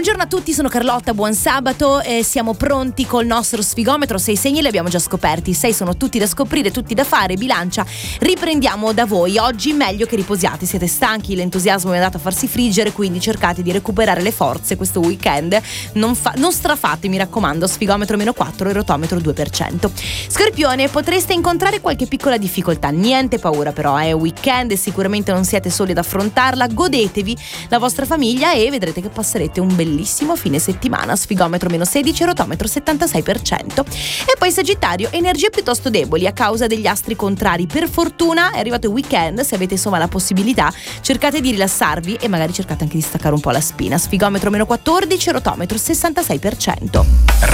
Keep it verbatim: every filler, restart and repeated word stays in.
Buongiorno a tutti, sono Carlotta, buon sabato e siamo pronti col nostro sfigometro. Sei segni li abbiamo già scoperti, sei sono tutti da scoprire, tutti da fare, bilancia. Riprendiamo da voi, oggi meglio che riposiate, siete stanchi, l'entusiasmo è andato a farsi friggere, quindi cercate di recuperare le forze questo weekend, non, fa- non strafate, mi raccomando, sfigometro meno quattro e rotometro due per cento. Scorpione, potreste incontrare qualche piccola difficoltà, niente paura però, è weekend e sicuramente non siete soli ad affrontarla, godetevi la vostra famiglia e vedrete che passerete un bellissimo fine settimana. Sfigometro meno sedici, rotometro settantasei per cento. E poi Sagittario, energie piuttosto deboli a causa degli astri contrari. Per fortuna è arrivato il weekend, se avete insomma la possibilità cercate di rilassarvi e magari cercate anche di staccare un po' la spina. Sfigometro meno quattordici, rotometro sessantasei per cento.